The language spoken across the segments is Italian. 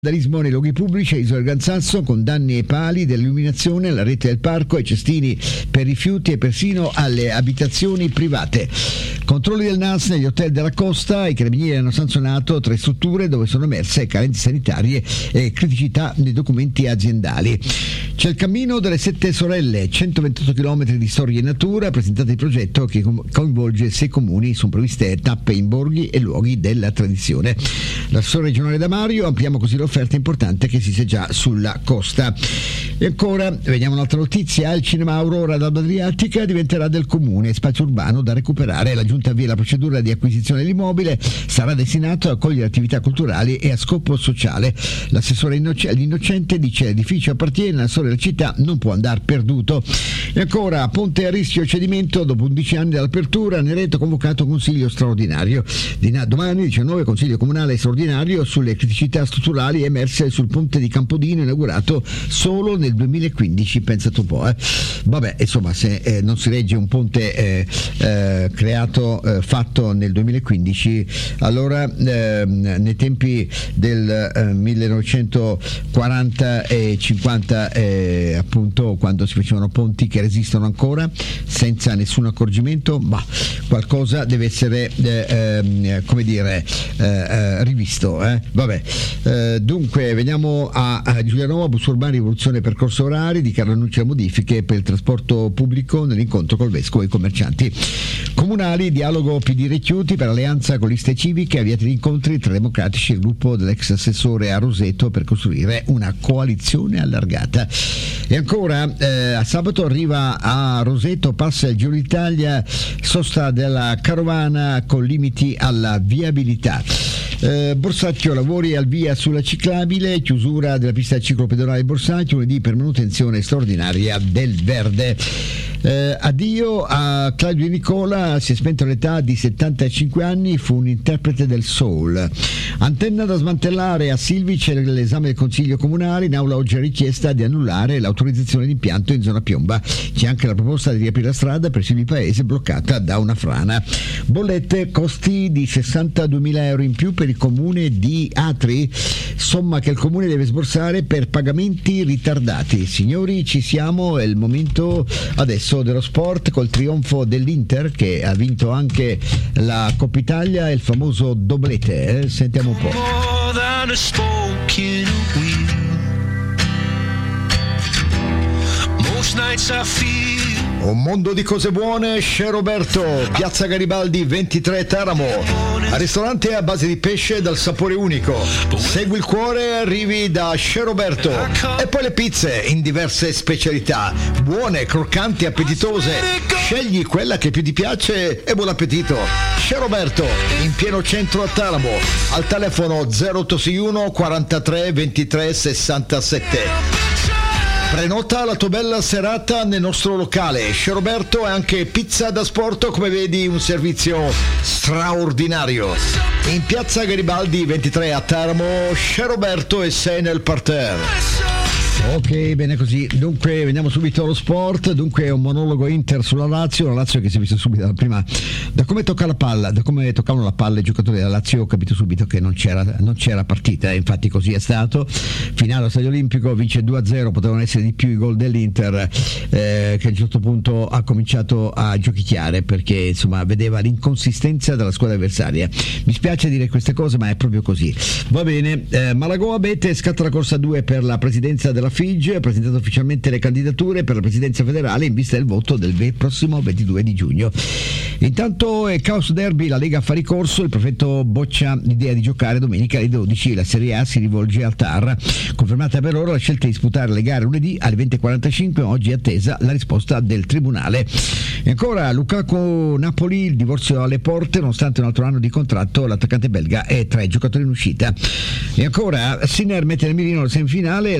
Vandalismo nei luoghi pubblici a Isola del Gran Sasso con danni ai pali dell'illuminazione, alla rete del parco, ai cestini per rifiuti e persino alle abitazioni private. Controlli del NAS negli hotel della costa, i carabinieri hanno sanzionato 3 strutture dove sono emerse carenze sanitarie e criticità nei documenti aziendali. C'è il cammino delle 7 sorelle, 128 km di storia in natura, presentato il progetto che coinvolge 6 comuni, sono previste tappe in borghi e luoghi della tradizione. L'assessore regionale da Mario, ampliamo così l'offerta importante che esiste già sulla costa. E ancora, vediamo un'altra notizia, il Cinema Aurora d'Alba Adriatica diventerà del comune, spazio urbano da recuperare. La Giunta avvia la procedura di acquisizione dell'immobile, sarà destinato a accogliere attività culturali e a scopo sociale. L'assessore Innocente dice l'edificio appartiene alla storia della città, non può andare perduto. E ancora, Ponte a rischio cedimento dopo 11 anni dall'apertura, Nereto convocato consiglio straordinario. Domani 19 consiglio comunale straordinario sulle criticità strutturali emerse sul ponte di Campodino, inaugurato solo nel 2015, pensate un po'. Vabbè, insomma, se non si regge un ponte fatto nel 2015, allora nei tempi del 1940 e 50, appunto, quando si facevano ponti che resistono ancora senza nessun accorgimento, ma qualcosa deve essere rivisto. Vabbè, dunque veniamo a Giulianova, bus urbani, rivoluzione percorso orari, di Carlo annuncia modifiche per il trasporto pubblico nell'incontro col vescovo e i commercianti. Comunali, dialogo PD Recchiuti per alleanza con liste civiche, avviati gli incontri tra democratici e il gruppo dell'ex assessore a Roseto per costruire una coalizione allargata. E ancora, a sabato arriva a Roseto, passa il Giro d'Italia, sosta della carovana con limiti alla viabilità. Borsacchio, lavori al via sulla ciclabile, chiusura della pista ciclopedonale Borsacchio, lunedì per manutenzione straordinaria del verde. Addio a Claudio Nicola, si è spento all'età di 75 anni, fu un interprete del soul. Antenna da smantellare a Silvice, l'esame del Consiglio Comunale, in aula oggi è richiesta di annullare l'autorizzazione di impianto in zona Piomba. C'è anche la proposta di riaprire la strada per Silvi Paese bloccata da una frana. Bollette, costi di 62.000 euro in più per il comune di Atri, somma che il comune deve sborsare per pagamenti ritardati. Signori, ci siamo, è il momento adesso dello sport col trionfo dell'Inter che ha vinto anche la Coppa Italia e il famoso doblete. Sentiamo un po'. Un mondo di cose buone, Chez Roberto, Piazza Garibaldi 23 Teramo. Al ristorante a base di pesce dal sapore unico. Segui il cuore, arrivi da Chez Roberto. E poi le pizze in diverse specialità, buone, croccanti, appetitose. Scegli quella che più ti piace e buon appetito. Chez Roberto, in pieno centro a Teramo, al telefono 0861 43 23 67. Prenota la tua bella serata nel nostro locale. Chez Roberto è anche pizza da sport, come vedi un servizio straordinario. In piazza Garibaldi 23 a Teramo, Chez Roberto e sei nel parterre. Ok, bene così. Dunque veniamo subito allo sport. Dunque un monologo Inter sulla Lazio, una Lazio che si è vista subito dalla prima, da come tocca la palla, da come toccavano la palla i giocatori della Lazio, ho capito subito che non c'era partita, infatti così è stato. Finale allo Stadio Olimpico, vince 2-0, potevano essere di più i gol dell'Inter, che a un certo punto ha cominciato a giochicchiare perché insomma vedeva l'inconsistenza della squadra avversaria. Mi spiace dire queste cose, ma è proprio così. Va bene, Malagò Abete, scatta la corsa 2 per la presidenza della FIGE, ha presentato ufficialmente le candidature per la presidenza federale in vista del voto del prossimo 22 di giugno. Intanto è caos derby, la Lega fa ricorso, il prefetto boccia l'idea di giocare domenica alle 12, la Serie A si rivolge al TAR. Confermata per ora la scelta di disputare le gare lunedì alle 20.45, oggi è attesa la risposta del tribunale. E ancora Lukaku Napoli, il divorzio alle porte, nonostante un altro anno di contratto, l'attaccante belga è tra i giocatori in uscita. E ancora Sinner mette nel mirino la semifinale e l'Azzurro oggi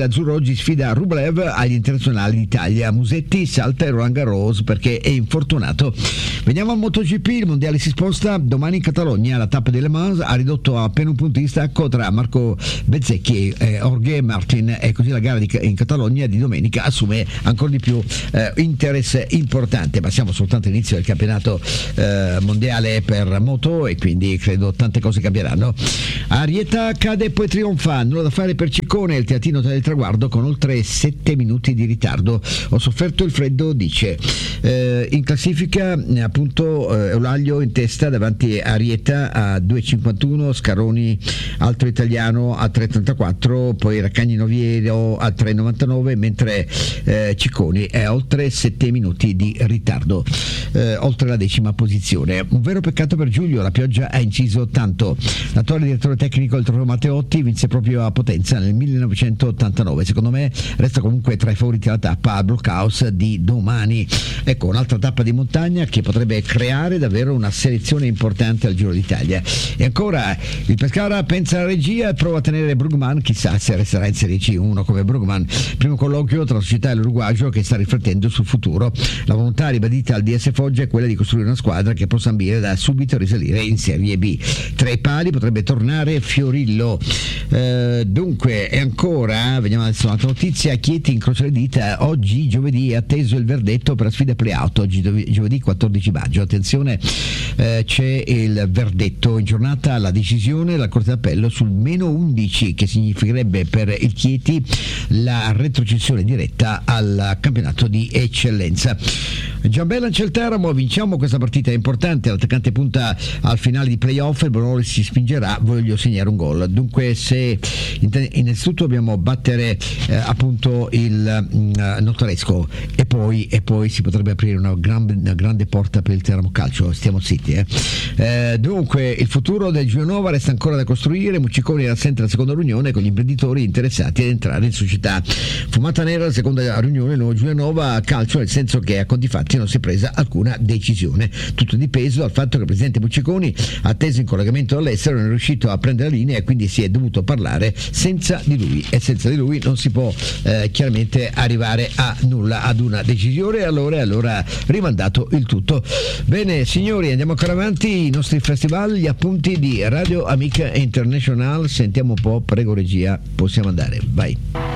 oggi sfida Rublev agli internazionali d'Italia. Musetti salta il Roland Garros perché è infortunato. Veniamo al MotoGP, il mondiale si sposta domani in Catalogna. La tappa di Le Mans ha ridotto a appena un punto di stacco tra Marco Bezzecchi e Jorge Martin, e così la gara in Catalogna di domenica assume ancora di più interesse importante. Ma siamo soltanto all'inizio del campionato mondiale per moto, e quindi credo tante cose cambieranno. Arieta cade e poi trionfa, nulla da fare per Ciccone, il teatino del traguardo con oltre 7 minuti di ritardo. Ho sofferto il freddo, dice. In classifica appunto Eulaglio in testa davanti a Arieta a 2,51, Scaroni altro italiano a 3,34, poi Raccagni Noviero a 3,99, mentre Ciccone è a oltre 7 minuti di ritardo, oltre la 10ª posizione. Un vero peccato per Giulio, la pioggia ha inciso tanto. L'attuale direttore tecnico del Trofeo Matteotti vinse proprio a Potenza nel 1989. Secondo me resta comunque tra i favoriti alla tappa al Blockhouse di domani. Ecco, un'altra tappa di montagna che potrebbe creare davvero una selezione importante al Giro d'Italia. E ancora il Pescara pensa alla regia e prova a tenere Brugman, chissà se resterà in Serie C uno come Brugman. Primo colloquio tra la società e l'uruguagio che sta riflettendo sul futuro. La volontà ribadita al DS Foggia è quella di costruire una squadra che possa ambire da subito risalire in Serie B. Tra i pali potrebbe tornare Fiorillo. Dunque, e ancora vediamo adesso un'altra notizia. Chieti incrocia le dita, oggi giovedì è atteso il verdetto per la sfida play-out, oggi giovedì 14 maggio. Attenzione, c'è il verdetto in giornata, la decisione della Corte d'Appello sul -11, che significherebbe per il Chieti la retrocessione diretta al campionato di eccellenza. Giambella in Teramo, vinciamo questa partita, è importante, l'attaccante punta al finale di playoff, il Bonoli si spingerà, voglio segnare un gol. Dunque, se innanzitutto dobbiamo battere appunto il Notaresco e poi si potrebbe aprire una grande porta per il Teramo Calcio, stiamo zitti. Dunque, il futuro del Giulianova resta ancora da costruire. Mucciconi era assente alla seconda riunione con gli imprenditori interessati ad entrare in società. Fumata nera la seconda riunione, nuovo Giulianova Calcio, nel senso che a conti fatti non si è presa alcuna decisione. Tutto dipeso dal fatto che il presidente Mucciconi, atteso in collegamento dall'estero, non è riuscito a prendere la linea e quindi si è dovuto parlare senza di lui, e senza di lui non si può chiaramente arrivare a nulla, ad una decisione. Allora rimandato il tutto. Bene signori, andiamo ancora avanti, i nostri festival, gli appunti di Radio Amica International. Sentiamo un po', prego regia, possiamo andare, vai.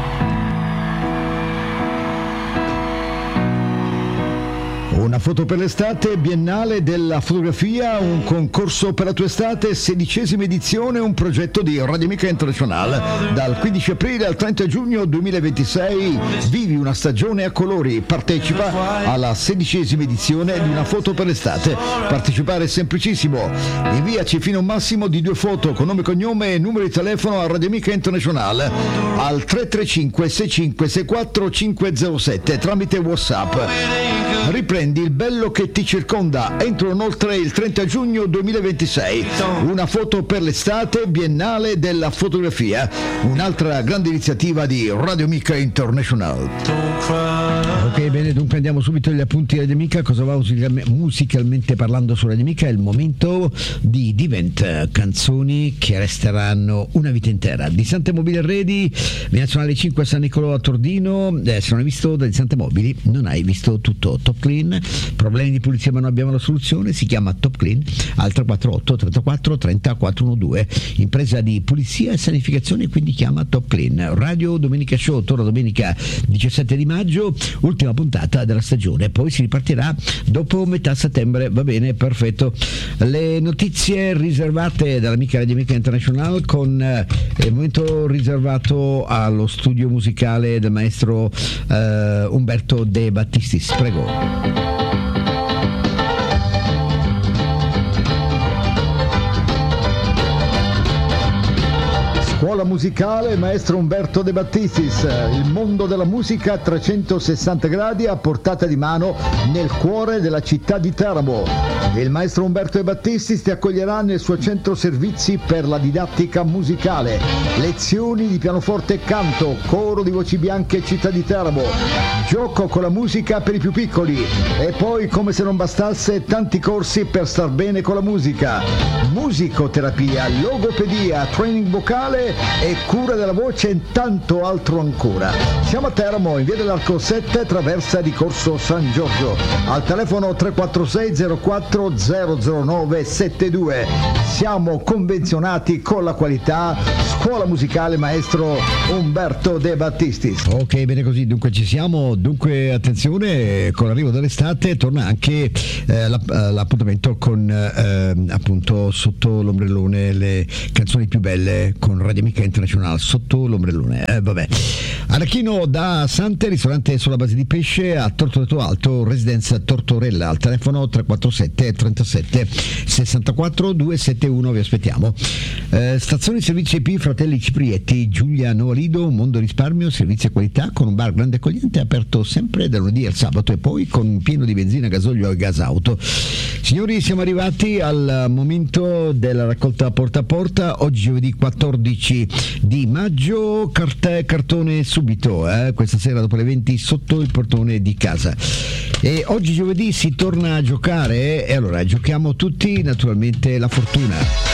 Una foto per l'estate, Biennale della fotografia, un concorso per la tua estate, 16ª edizione, un progetto di Radio Amica International. Dal 15 aprile al 30 giugno 2026 vivi una stagione a colori, partecipa alla 16ª edizione di Una foto per l'estate. Partecipare è semplicissimo, inviaci fino a un massimo di 2 foto con nome, cognome e numero di telefono a Radio Amica International al 335 65 64 507 tramite WhatsApp. Riprendi il bello che ti circonda entro inoltre il 30 giugno 2026. Una foto per l'estate, Biennale della fotografia, un'altra grande iniziativa di Radio Amica International. Ok, bene, dunque andiamo subito agli appunti di Radio Amica. Cosa va musicalmente parlando su Radio Amica? È il momento di Divent, canzoni che resteranno una vita intera. Di Sante Mobili Arredi, Via Nazionale 5 a San Nicolò a Tordino. Se non hai visto da Sante Mobili non hai visto tutto. Top Clean, problemi di pulizia ma non abbiamo la soluzione, si chiama Top Clean al 348 34 30 412, impresa di pulizia e sanificazione, quindi chiama Top Clean. Radio Domenica Show torna domenica 17 di maggio, ultima puntata della stagione, poi si ripartirà dopo metà settembre. Va bene, perfetto. Le notizie riservate dall'amica Radio Amica International, con il momento riservato allo studio musicale del maestro Umberto De Battistis. Prego. Scuola musicale maestro Umberto De Battistis, il mondo della musica a 360 gradi a portata di mano nel cuore della città di Teramo. Il maestro Umberto De Battistis ti accoglierà nel suo centro servizi per la didattica musicale, lezioni di pianoforte e canto, coro di voci bianche città di Teramo, gioco con la musica per i più piccoli e poi, come se non bastasse, tanti corsi per star bene con la musica, musicoterapia, logopedia, training vocale e cura della voce e tanto altro ancora. Siamo a Teramo, in via dell'Arco 7, traversa di Corso San Giorgio, al telefono 346 04 009 72. Siamo convenzionati con la qualità. Scuola musicale maestro Umberto De Battistis. Ok, bene così, dunque ci siamo. Dunque attenzione, con l'arrivo dell'estate torna anche l'appuntamento con appunto Sotto l'ombrellone, le canzoni più belle con Radio Amica Internazionale. Sotto l'ombrellone, vabbè. Arachino da Sante, ristorante sulla base di pesce a Tortoreto Alto, residenza Tortorella, al telefono 347 37 64 271. Vi aspettiamo. Stazioni servizi IP Fratelli Ciprietti, Giulia Novalido, Mondo Risparmio, servizi e qualità, con un bar grande accogliente aperto sempre da lunedì al sabato e poi con pieno di benzina, gasolio e gas auto. Signori, siamo arrivati al momento della raccolta porta a porta. Oggi giovedì 14 di maggio, carta e cartone subito, questa sera dopo le 20 sotto il portone di casa. E oggi giovedì si torna a giocare e allora giochiamo tutti naturalmente la fortuna.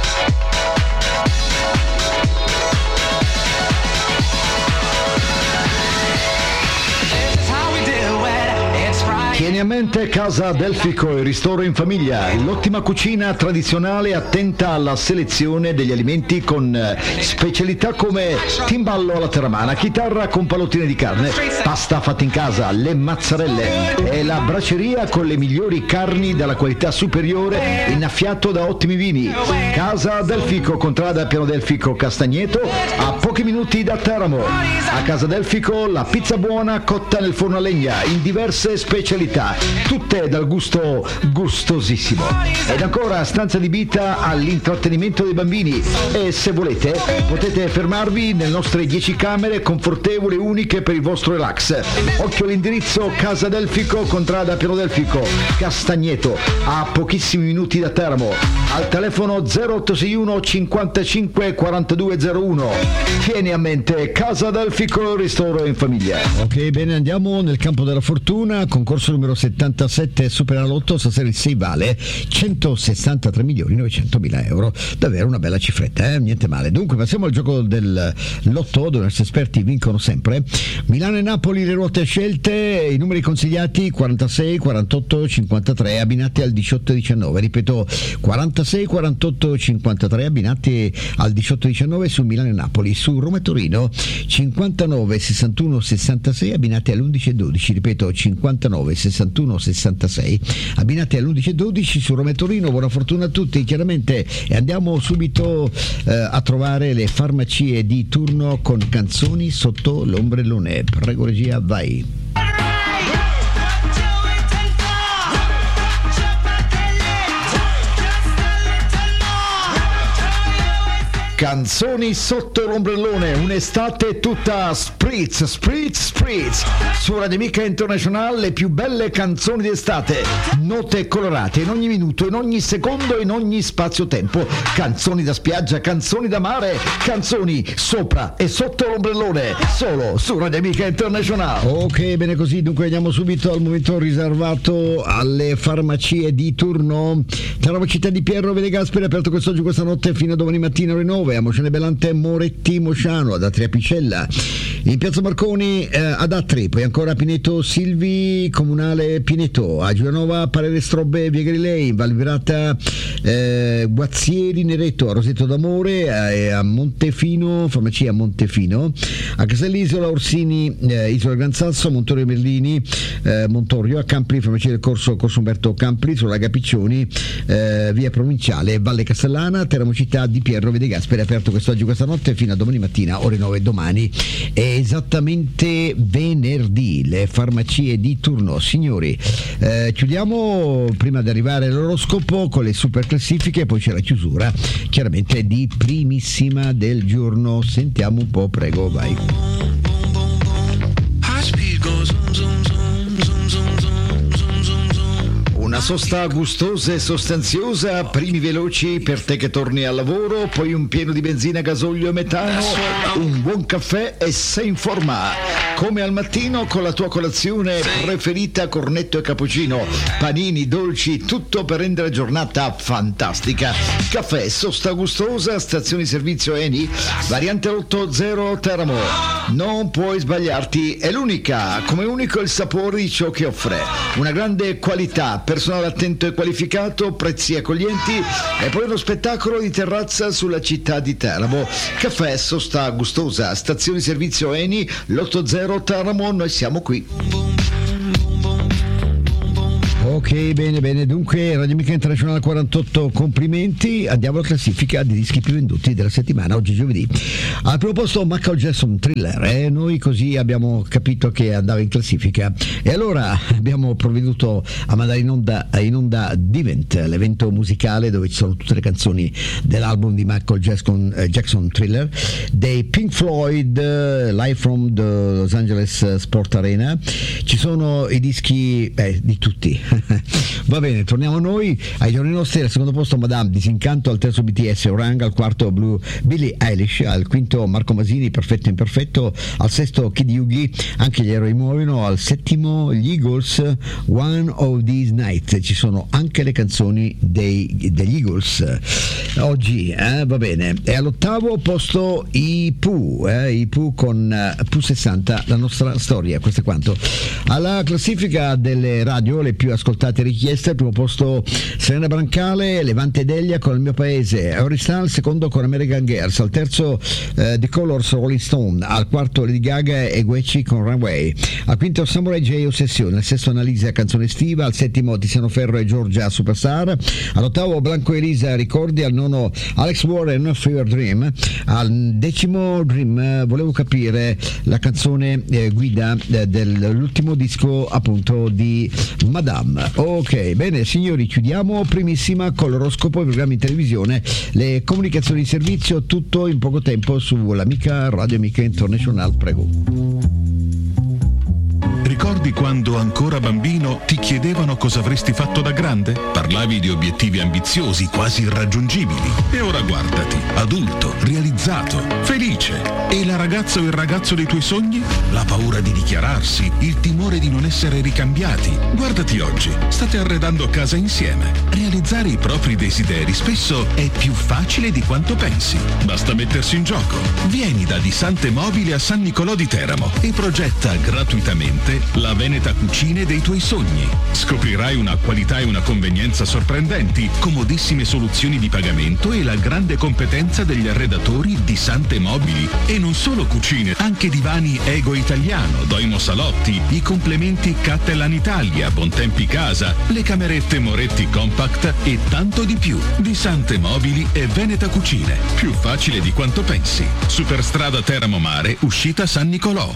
Tieni a mente Casa Delfico, il ristoro in famiglia, l'ottima cucina tradizionale attenta alla selezione degli alimenti con specialità come timballo alla terramana, chitarra con pallottine di carne, pasta fatta in casa, le mazzarelle e la braceria con le migliori carni dalla qualità superiore, innaffiato da ottimi vini. Casa Delfico, contrada Piano Delfico Castagneto, a pochi minuti da Teramo. A Casa Delfico la pizza buona cotta nel forno a legna in diverse specialità, tutte dal gusto gustosissimo. Ed ancora stanza adibita all'intrattenimento dei bambini e se volete potete fermarvi nelle nostre 10 camere confortevoli e uniche per il vostro relax. Occhio all'indirizzo: Casa Delfico, contrada Piano Delfico Castagneto, a pochissimi minuti da Teramo, al telefono 0861 55 4201. Tieni a mente Casa Delfico, ristoro in famiglia. Ok, bene, andiamo nel campo della fortuna. Concorso numero 77 Superalotto, stasera il 6 vale 163.900.000 euro, davvero una bella cifretta, niente male. Dunque passiamo al gioco del lotto, dove i nostri esperti vincono sempre. Milano e Napoli, le ruote scelte, i numeri consigliati 46 48 53 abbinati al 18 19, ripeto 46 48 53 abbinati al 18 19 su Milano e Napoli. Su Roma e Torino 59 61 66 abbinati all'11 12, ripeto 59 61 66 abbinati all'11 12 su Roma e Torino. Buona fortuna a tutti chiaramente, e andiamo subito a trovare le farmacie di turno con canzoni sotto l'ombrellone. Prego regia, vai. Canzoni sotto l'ombrellone, un'estate tutta spritz, spritz, spritz. Su Radio Amica Internazionale le più belle canzoni d'estate, note colorate in ogni minuto, in ogni secondo, in ogni spazio-tempo. Canzoni da spiaggia, canzoni da mare, canzoni sopra e sotto l'ombrellone, solo su Radio Amica Internazionale. Ok, bene così, dunque andiamo subito al momento riservato alle farmacie di turno. Teramo Città di Piero Vede Gasperi, aperto quest'oggi, questa notte fino a domani mattina alle 9. A Mociane Belante, Moretti, Mosciano, ad Atri Apicella, in Piazza Marconi ad Atri, poi ancora a Pineto Silvi, Comunale Pineto, a Giulianova Parere Strobbe, Via Galilei, in Valvirata Guazzieri Neretto, a Roseto d'Amore, a Montefino, farmacia Montefino, a Castellisola Orsini, Isola Gran Sasso, Montorio Merlini, Montorio, a Campli, farmacia del Corso Umberto Campli, sulla Laga Piccioni, via Provinciale, Valle Castellana, Teramo Città di Piero Vede Gasperi, aperto quest'oggi, questa notte fino a domani mattina ore 9. Domani è esattamente venerdì, le farmacie di turno. Signori, chiudiamo prima di arrivare all'oroscopo con le super classifiche, poi c'è la chiusura chiaramente di primissima del giorno. Sentiamo un po', prego, vai. Una sosta gustosa e sostanziosa, primi veloci per te che torni al lavoro, poi un pieno di benzina, gasolio e metano, un buon caffè e sei in forma. Come al mattino con la tua colazione preferita, cornetto e cappuccino, panini, dolci, tutto per rendere la giornata fantastica. Caffè, sosta gustosa, stazione servizio Eni, variante 80 Teramo. Non puoi sbagliarti, è l'unica, come unico il sapore di ciò che offre. Una grande qualità, personale attento e qualificato, prezzi accoglienti e poi uno spettacolo di terrazza sulla città di Teramo. Caffè, sosta gustosa, stazione servizio Eni, l'80 Teramo, noi siamo qui. Ok, bene, dunque Radio Amica Internazionale 48, complimenti, andiamo alla classifica di dischi più venduti della settimana, oggi giovedì. Al primo posto Michael Jackson, Thriller, e noi così abbiamo capito che andava in classifica e allora abbiamo provveduto a mandare in onda Divent, l'evento musicale dove ci sono tutte le canzoni dell'album di Michael Jackson Thriller, dei Pink Floyd, live from the Los Angeles Sport Arena. Ci sono i dischi di tutti. Va bene, torniamo noi ai giorni nostri. Al secondo posto Madame Disincanto, al terzo BTS Orang, al quarto Billie Eilish, al quinto Marco Masini, Perfetto Imperfetto, al sesto Kid Yugi, Anche gli eroi muoiono, al settimo gli Eagles, One of These Nights. Ci sono anche le canzoni degli Eagles oggi, va bene. E all'ottavo posto i Pooh con Pooh 60, la nostra storia. Questo è quanto. Alla classifica delle radio, le più ascoltate e richieste: al primo posto Serena Brancale, Levante Delia con Il mio paese, Euristan al secondo con American Girls, al terzo The Colors, Rolling Stone, al quarto Lady Gaga e Gucci con Runway, al quinto Samurai J, Ossessione, al sesto Annalisa, Canzone estiva, al settimo Tiziano Ferro e Giorgia, Superstar, all'ottavo Blanco Elisa, Ricordi, al nono Alex Warren, Fever Dream, al decimo Dream, volevo capire, la canzone guida dell'ultimo disco appunto di Madame. Ok, bene signori, chiudiamo primissima con l'oroscopo, i programmi in televisione, le comunicazioni di servizio, tutto in poco tempo sull'Amica Radio Amica International, prego. Ricordi quando ancora bambino ti chiedevano cosa avresti fatto da grande? Parlavi di obiettivi ambiziosi, quasi irraggiungibili. E ora guardati, adulto, realizzato, felice. E la ragazza o il ragazzo dei tuoi sogni? La paura di dichiararsi, il timore di non essere ricambiati. Guardati oggi, state arredando casa insieme. Realizzare i propri desideri spesso è più facile di quanto pensi. Basta mettersi in gioco. Vieni da Disante Mobili a San Nicolò di Teramo e progetta gratuitamente la Veneta Cucine dei tuoi sogni. Scoprirai una qualità e una convenienza sorprendenti, comodissime soluzioni di pagamento e la grande competenza degli arredatori di Sante Mobili. E non solo cucine, anche divani Ego Italiano, Doimo Salotti, i complementi Cattelan Italia, Bontempi Casa, le camerette Moretti Compact e tanto di più. Di Sante Mobili e Veneta Cucine. Più facile di quanto pensi. Superstrada Teramo Mare, uscita San Nicolò.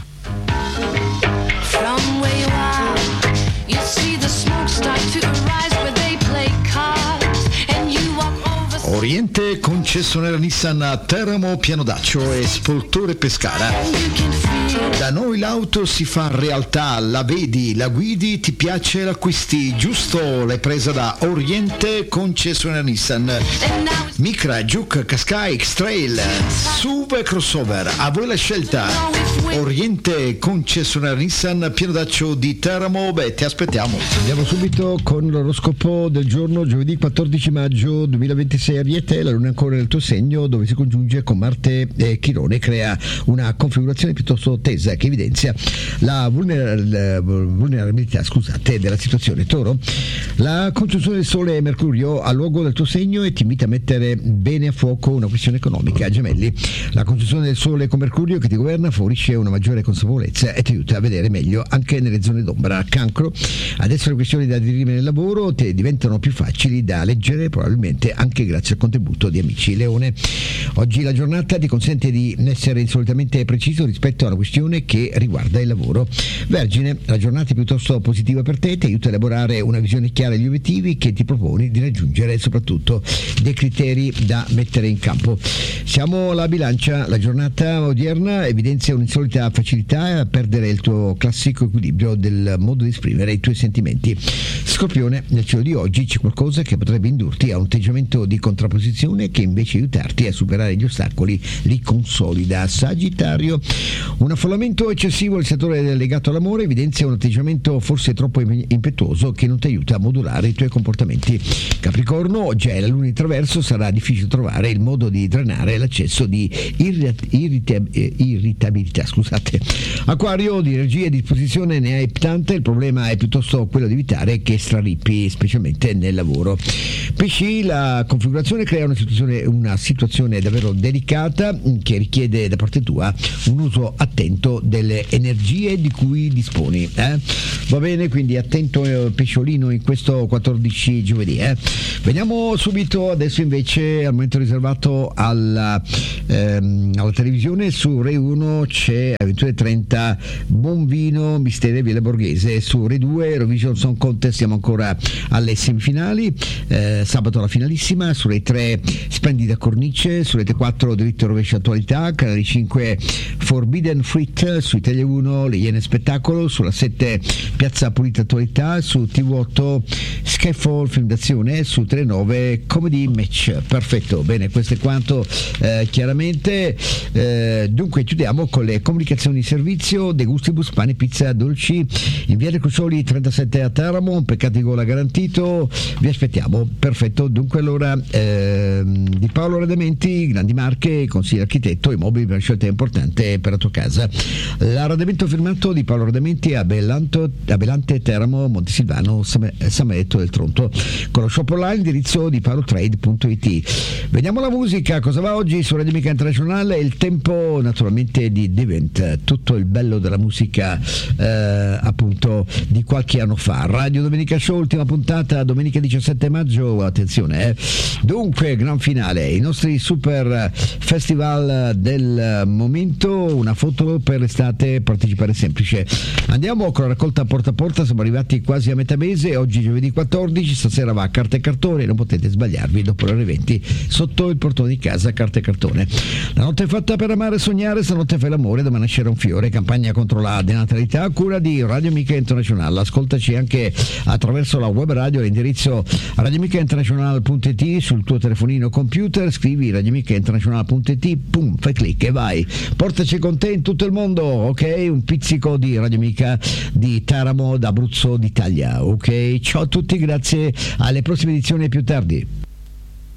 From where you are, you see the smoke start to rise where they play cards and you walk over. Oriente, concessionaria Nissan a Teramo, Pianodaccio e Spoltore Pescara. Da noi l'auto si fa realtà, la vedi, la guidi, ti piace, l'acquisti, giusto? L'hai presa da Oriente, concessionaria Nissan. Micra, Juke, Qashqai, X-Trail, SUV e crossover, a voi la scelta. Oriente, concessionaria Nissan, Pianodaccio di Teramo, ti aspettiamo. Andiamo subito con l'oroscopo del giorno, giovedì 14 maggio 2026. Ariete, la luna è ancora nel tuo segno, dove si congiunge con Marte e Chirone, crea una configurazione piuttosto tesa che evidenzia la vulnerabilità della situazione. Toro, la congiunzione del Sole e Mercurio ha luogo del tuo segno e ti invita a mettere bene a fuoco una questione economica. Gemelli, la congiunzione del Sole con Mercurio che ti governa favorisce una maggiore consapevolezza e ti aiuta a vedere meglio anche nelle zone d'ombra. Cancro, adesso le questioni da dirimere nel lavoro ti diventano più facili da leggere, probabilmente anche grazie al contributo di amici. Leone, oggi la giornata ti consente di essere insolitamente preciso rispetto a una questione che riguarda il lavoro. Vergine, la giornata è piuttosto positiva per te, ti aiuta a elaborare una visione chiara degli obiettivi che ti proponi di raggiungere e soprattutto dei criteri da mettere in campo. Siamo alla Bilancia, la giornata odierna evidenzia un'insolita solita facilità a perdere il tuo classico equilibrio del modo di esprimere i tuoi sentimenti. Scorpione, nel cielo di oggi c'è qualcosa che potrebbe indurti a un atteggiamento di contrapposizione che invece di aiutarti a superare gli ostacoli li consolida. Sagittario, un affollamento eccessivo del settore legato all'amore evidenzia un atteggiamento forse troppo impetuoso che non ti aiuta a modulare i tuoi comportamenti. Capricorno, oggi è la luna in traverso, sarà difficile trovare il modo di drenare l'accesso di irritabilità. Acquario, di energia a disposizione ne hai tante, il problema è piuttosto quello di evitare che strarippi, specialmente nel lavoro. Pesci, la configurazione crea una situazione davvero delicata che richiede da parte tua un uso attento delle energie di cui disponi. Va bene, quindi attento pesciolino in questo 14 giovedì. Veniamo subito adesso invece al momento riservato alla televisione. Su Rai 1 c'è alle 21:30 Buon Vino, Misteri Villa Borghese. Su Rai 2 Eurovision Song Contest, siamo ancora alle semifinali, sabato la finalissima. Su Rai 3 Splendida Cornice, su Rete 4 Diritto e Rovescio Attualità, Canale 5 Forbidden Fruit, su Italia 1 Le Iene Spettacolo, sulla 7 Piazza Pulita Attualità, su TV8 Skyfall Film d'azione, su Telenove Comedy Match. Perfetto, bene, questo è quanto chiaramente. Dunque chiudiamo con le comunicazioni di servizio. De Gustibus Pane Pizza Dolci in via dei Crucioli 37 a Teramo, un peccato di gola garantito, vi aspettiamo. Perfetto, dunque allora di Paolo Radamenti, grandi marche, consiglio architetto, immobili per scelta importante per la tua casa. L'arredamento firmato di Paolo Radamenti a Belante Teramo, Montesilvano, Sametto del Tronto, con lo shop online, indirizzo di paolotrade.it. Vediamo la musica, cosa va oggi su Radio Amica Internazionale. Il tempo naturalmente di Devent, tutto il bello della musica appunto di qualche anno fa. Radio Domenica Show, ultima puntata, domenica 17 maggio, attenzione dunque, gran finale, i nostri super festival del momento. Una foto per l'estate, partecipare semplice. Andiamo con la raccolta porta a porta, siamo arrivati quasi a metà mese, oggi giovedì 14, stasera va a carta e cartone, non potete sbagliarvi, dopo le ore 20 sotto il portone di casa, carta e cartone. La notte è fatta per amare e sognare, stanotte fai l'amore, domani nascerà un fiore, campagna contro la denatalità a cura di Radio Amica Internazionale. Ascoltaci anche attraverso la web radio all'indirizzo radioamicainternazionale.it, sul tuo telefonino computer scrivi radioamicainternazionale.it, pum, fai clic e vai, portaci con te in tutto il mondo, ok? Un pizzico di Radio Amica di Teramo, d'Abruzzo, d'Italia, ok? Ciao a tutti, grazie, alle prossime edizioni più tardi.